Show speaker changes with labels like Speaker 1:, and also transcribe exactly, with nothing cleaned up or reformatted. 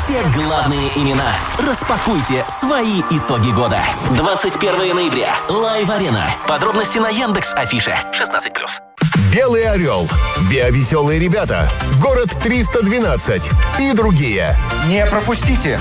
Speaker 1: Все главные имена. Распакуйте свои итоги года. двадцать первого ноября. Лайв-арена. Подробности на Яндекс.Афише. шестнадцать плюс.
Speaker 2: «Белый орел», «Виа-веселые ребята», «Город триста двенадцать» и другие.
Speaker 3: Не пропустите!